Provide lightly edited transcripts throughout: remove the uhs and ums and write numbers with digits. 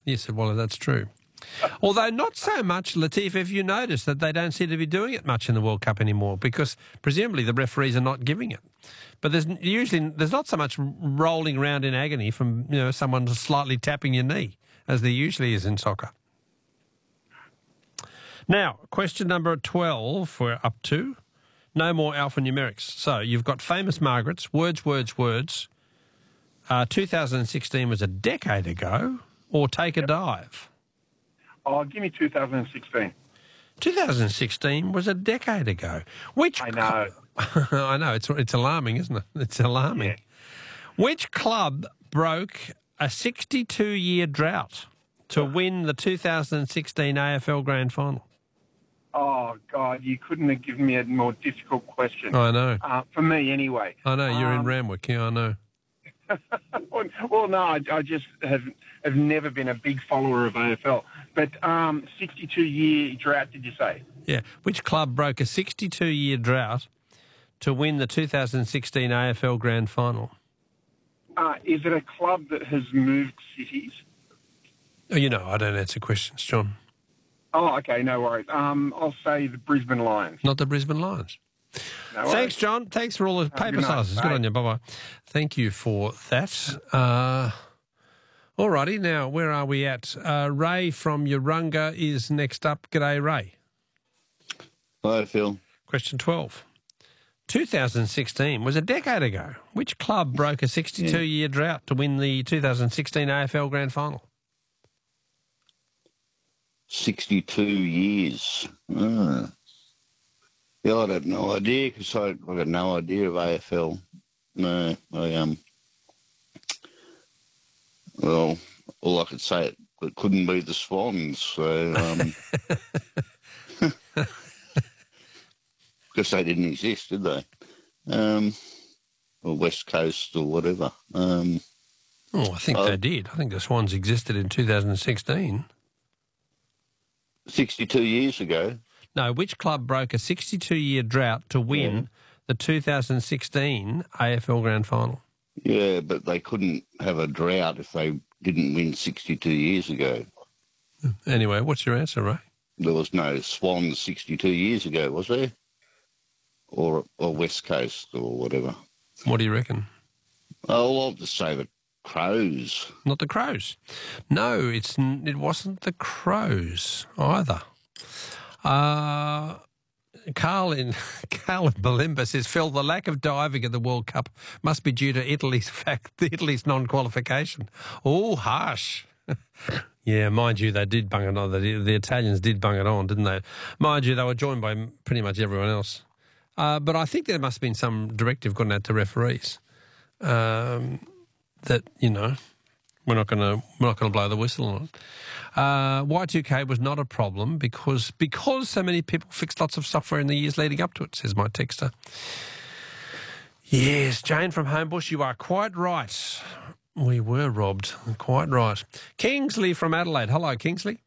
Yes, well, that's true. Although not so much, Latif, if you notice that they don't seem to be doing it much in the World Cup anymore because presumably the referees are not giving it. But there's not so much rolling around in agony from someone slightly tapping your knee as there usually is in soccer. Now, question number 12 we're up to. No more alphanumerics. So you've got famous Margarets, words. 2016 was a decade ago, or take a dive. Oh, give me 2016. 2016 was a decade ago. I know. I know, it's alarming, isn't it? It's alarming. Yeah. Which club broke a 62-year drought to win the 2016 AFL Grand Final? Oh, God, you couldn't have given me a more difficult question. I know. For me, anyway. I know, you're in Randwick, yeah, I know. Well, no, I just have never been a big follower of AFL. But 62-year drought, did you say? Yeah. Which club broke a 62-year drought to win the 2016 AFL Grand Final? Is it a club that has moved cities? Oh, I don't answer questions, John. Oh, okay, no worries. I'll say the Brisbane Lions. Not the Brisbane Lions. No worries. Thanks, John. Thanks for all the paper sizes. Good on you. Bye-bye. Thank you for that. All righty. Now, where are we at? Ray from Urunga is next up. G'day, Ray. Hi, Phil. Question 12. 2016 was a decade ago. Which club broke a 62-year drought to win the 2016 AFL Grand Final? 62 years. Yeah, I have no idea because I got no idea of AFL. No, well, all I could say it couldn't be the Swans. So, because they didn't exist, did they? Or West Coast or whatever. I think they did. I think the Swans existed in 2016. 62 years ago. No, which club broke a 62-year drought to win the 2016 AFL Grand Final? Yeah, but they couldn't have a drought if they didn't win 62 years ago. Anyway, what's your answer, Ray? There was no Swans 62 years ago, was there? Or West Coast or whatever. What do you reckon? Oh, I'll just say the Crows. Not the Crows. No, it wasn't the Crows either. Carl in Balimba says, Phil, the lack of diving at the World Cup must be due to Italy's non-qualification. Oh, harsh. Yeah, mind you, they did bung it on. The Italians did bung it on, didn't they? Mind you, they were joined by pretty much everyone else. But I think there must have been some directive gone out to referees that, we're not going to blow the whistle on it. Y2K was not a problem because so many people fixed lots of software in the years leading up to it, says my texter. Yes, Jane from Homebush, you are quite right. We were robbed. Quite right. Kingsley from Adelaide. Hello, Kingsley.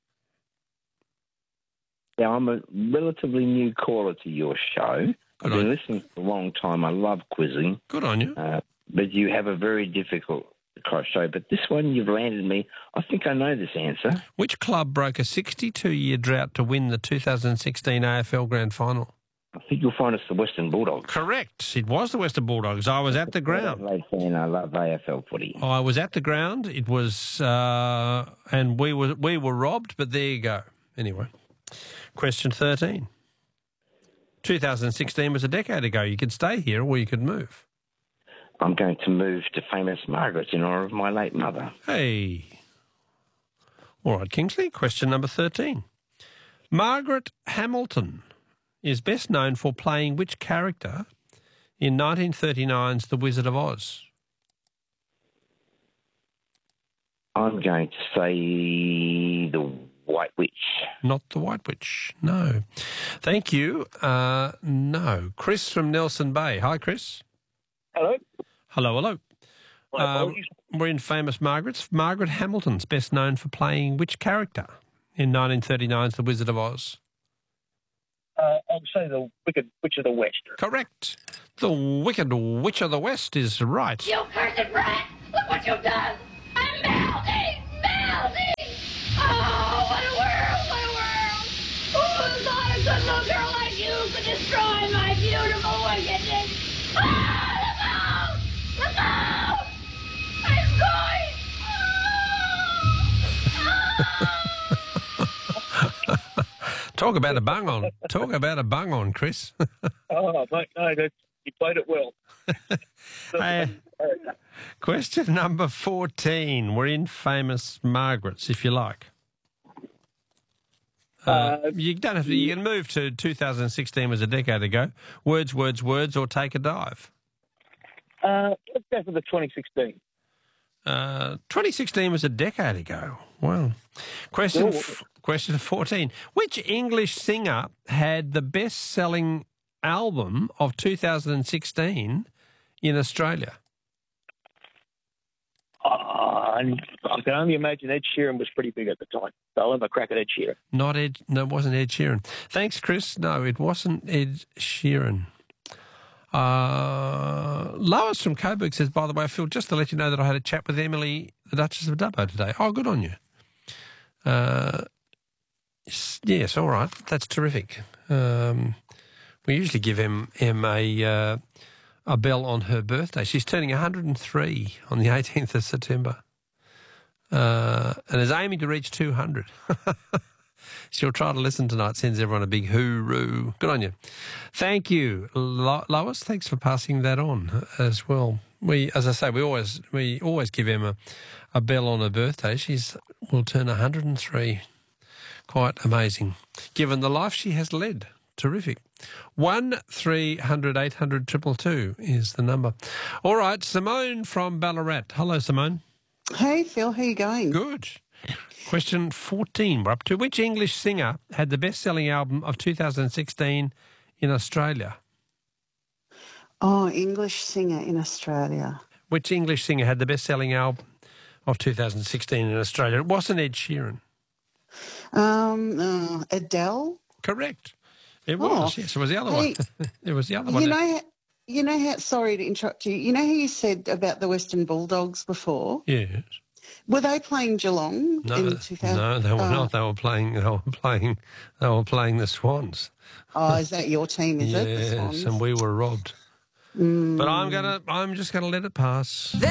Yeah, I'm a relatively new caller to your show. I've been listening for a long time. I love quizzing. Good on you. But you have a very difficult show. But this one, you've landed me. I think I know this answer. Which club broke a 62-year drought to win the 2016 AFL Grand Final? I think you'll find it's the Western Bulldogs. Correct. It was the Western Bulldogs. I was at the ground. I love AFL footy. I was at the ground. It was, and we were robbed, but there you go. Anyway, question 13. 2016 was a decade ago. You could stay here or you could move. I'm going to move to famous Margaret in honour of my late mother. Hey. All right, Kingsley, question number 13. Margaret Hamilton is best known for playing which character in 1939's The Wizard of Oz? I'm going to say the White Witch. Not the White Witch, no. Thank you. No. Chris from Nelson Bay. Hi, Chris. Hello. Hello. We're in famous Margaret's. Margaret Hamilton's best known for playing which character in 1939's The Wizard of Oz? I'll say the Wicked Witch of the West. Correct. The Wicked Witch of the West is right. You cursed rat! Look what you've done! I'm melting! Melting! Talk about a bung on. Talk about a bung on, Chris. Oh, mate, no, you played it well. Question number 14. We're in famous Margaret's, if you like. You don't have to. You can move to 2016 was a decade ago. Words, or take a dive. Let's go for the 2016. 2016 was a decade ago. Wow. Question 14. Which English singer had the best-selling album of 2016 in Australia? I can only imagine Ed Sheeran was pretty big at the time. So I'll have a crack at Ed Sheeran. No, it wasn't Ed Sheeran. Thanks, Chris. No, it wasn't Ed Sheeran. Lois from Coburg says, by the way, Phil, just to let you know that I had a chat with Emily, the Duchess of Dubbo today. Oh, good on you. Yes, all right. That's terrific. We usually give Em a bell on her birthday. She's turning 103 on the 18th of September and is aiming to reach 200. She'll try to listen tonight, sends everyone a big hooroo. Good on you. Thank you, Lois. Thanks for passing that on as well. As I say, we always give Emma a bell on her birthday. Will turn 103. Quite amazing, given the life she has led. Terrific. 1300 800 222 is the number. All right, Simone from Ballarat. Hello, Simone. Hey, Phil. How you going? Good. Question 14 we're up to. Which English singer had the best-selling album of 2016 in Australia? Oh, English singer in Australia. Which English singer had the best-selling album of 2016 in Australia? It wasn't Ed Sheeran. Adele? Correct. It was, yes. It was the other one. It was the other one. You know how, sorry to interrupt you, you know how you said about the Western Bulldogs before? Yes. Were they playing Geelong in 2000? No, they were not. They were playing the Swans. Oh, is that your team, is it? The Yes, Swans? and we were robbed. But I'm just gonna let it pass.